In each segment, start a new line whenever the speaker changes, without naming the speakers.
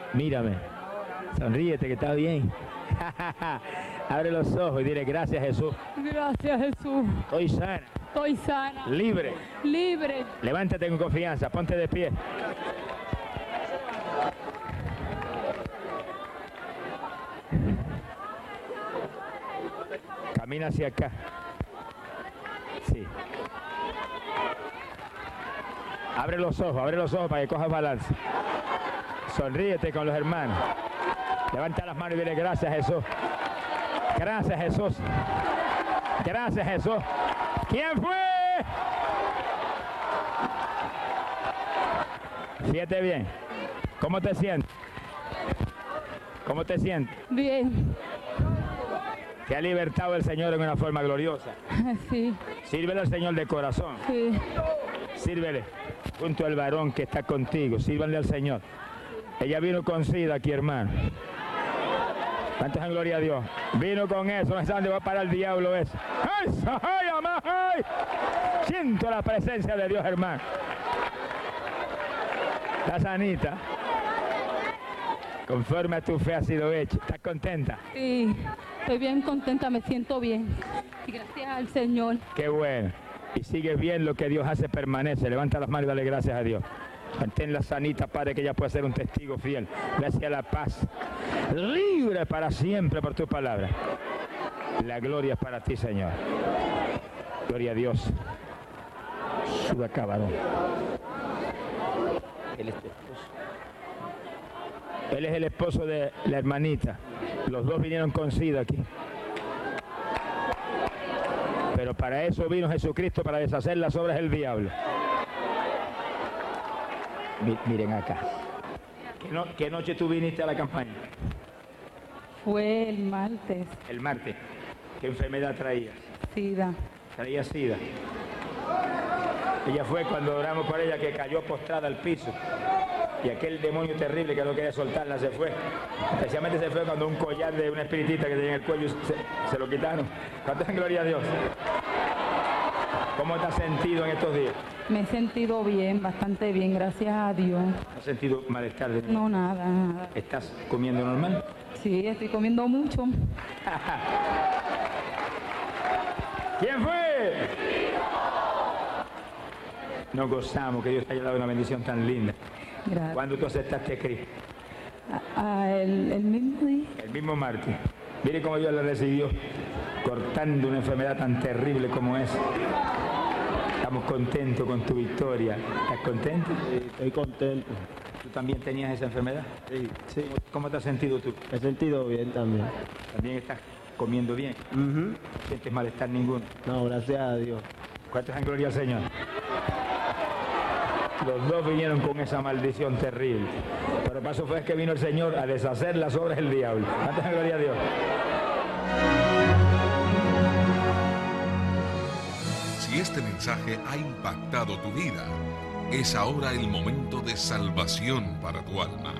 Mírame. Sonríete que está bien. Abre los ojos y dile gracias Jesús.
Gracias, Jesús.
Estoy sana.
Estoy sana.
Libre.
Libre.
Levántate con confianza. Ponte de pie. Camina hacia acá. Sí. Abre los ojos para que cojas balance. Sonríete con los hermanos. Levanta las manos y dile gracias Jesús. Gracias Jesús. Gracias Jesús. ¿Quién fue? Fíjate bien. ¿Cómo te sientes? ¿Cómo te sientes?
Bien.
Te ha libertado el Señor en una forma gloriosa.
Sí.
Sírvele al Señor de corazón.
Sí.
Sírvele junto al varón que está contigo. Sírvanle al Señor. Ella vino con sida aquí, hermano. ¿Cuántos en gloria a Dios? Vino con eso. No sé dónde va a parar el diablo eso. ¡Ay, ay, amá, ay! Siento la presencia de Dios, hermano. Está sanita. Conforme a tu fe ha sido hecho. ¿Estás contenta?
Sí. Estoy bien contenta, me siento bien. Y gracias al Señor.
Qué bueno. Y sigue bien lo que Dios hace permanece. Levanta las manos y dale gracias a Dios. Manténla sanita, Padre, que ella pueda ser un testigo fiel. Gracias a la paz. Libre para siempre por tu palabra. La gloria es para ti, Señor. Gloria a Dios. Sube acá, varón. Él es tu esposo. Él es el esposo de la hermanita. Los dos vinieron con sida aquí. Pero para eso vino Jesucristo, para deshacer las obras del diablo. Miren acá. ¿Qué noche tú viniste a la campaña?
Fue el martes.
El martes. ¿Qué enfermedad traías?
SIDA.
Traía sida. Ella fue cuando oramos por ella que cayó postrada al piso. Y aquel demonio terrible que no quería soltarla se fue. Especialmente se fue cuando un collar de una espiritista que tenía en el cuello se lo quitaron. ¿Cuánto en gloria a Dios? ¿Cómo te has sentido en estos días?
Me he sentido bien, bastante bien, gracias a Dios.
¿Has sentido malestar?
No, nada.
¿Estás comiendo normal?
Sí, estoy comiendo mucho.
¿Quién fue? Nos gozamos que Dios te haya dado una bendición tan linda.
Gracias.
¿Cuándo tú aceptaste a Cristo?
El mismo día.
El mismo martes. Mire cómo Dios le recibió, cortando una enfermedad tan terrible como es. Estamos contentos con tu victoria. ¿Estás contento?
Sí, estoy contento.
¿Tú también tenías esa enfermedad?
Sí, sí.
¿Cómo te has sentido tú?
Me he sentido bien también.
¿También estás comiendo bien? ¿No sientes malestar ninguno?
No, gracias a Dios.
¿Cuántos en gloria al Señor? Los dos vinieron con esa maldición terrible. Pero paso fue que vino el Señor a deshacer las obras del diablo. ¿Cuántos en gloria a Dios?
Si este mensaje ha impactado tu vida, es ahora el momento de salvación para tu alma.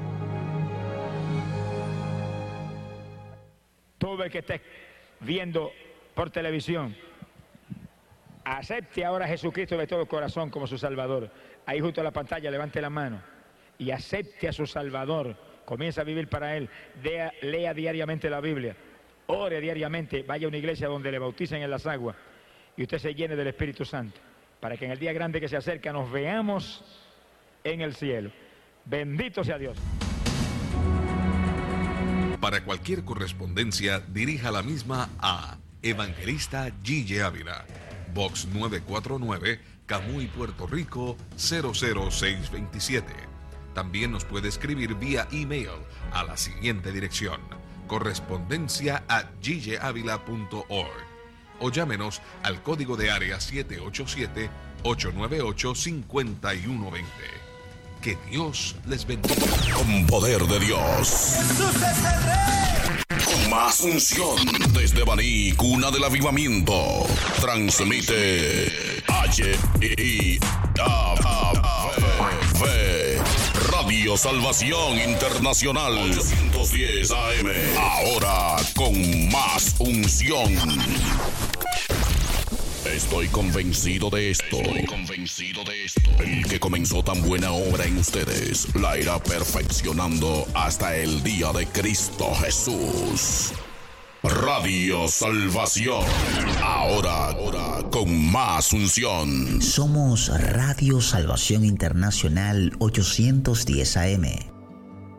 Todo el que esté viendo por televisión, acepte ahora a Jesucristo de todo corazón como su Salvador. Ahí junto a la pantalla, levante la mano y acepte a su Salvador. Comienza a vivir para Él. Lea diariamente la Biblia. Ore diariamente. Vaya a una iglesia donde le bauticen en las aguas y usted se llene del Espíritu Santo, para que en el día grande que se acerca nos veamos en el cielo. Bendito sea Dios.
Para cualquier correspondencia, dirija la misma a Evangelista Gille Ávila, Box 949, Camuy, Puerto Rico 00627. También nos puede escribir vía email a la siguiente dirección: correspondencia@gilleavila.org, o llámenos al código de área 787-898-5120. Que Dios les bendiga.
Con poder de Dios. Con más unción. Desde Baní, cuna del avivamiento. Transmite Radio Salvación Internacional 810 AM. Ahora con más unción. Estoy convencido de esto. El que comenzó tan buena obra en ustedes la irá perfeccionando hasta el día de Cristo Jesús. Radio Salvación. Ahora con más unción.
Somos Radio Salvación Internacional 810 AM.